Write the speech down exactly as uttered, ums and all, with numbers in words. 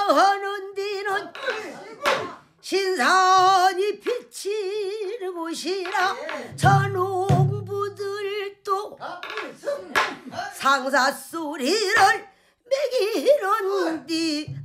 하는 데는 신선이 비치는 곳이라 저농부들도 상사 소리를 매기는디